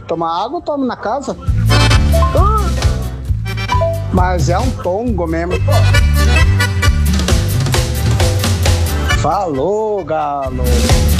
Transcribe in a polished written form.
Tomar água, eu tomo na casa. Mas é um tongo mesmo. Falou, galo.